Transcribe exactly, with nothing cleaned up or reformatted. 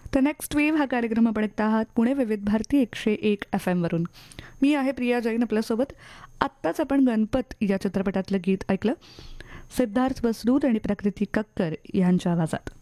तर next wave हा कार्यक्रम आपण ऐकता आहात पुणे विविध भारती एकशे एक एफ एमवरून. मी आहे प्रिया जैन आपल्यासोबत. आत्ताच आपण गणपत या चित्रपटातलं गीत ऐकलं, सिद्धार्थ बसरूद आणि प्रकृती कक्कर यांच्या आवाजात.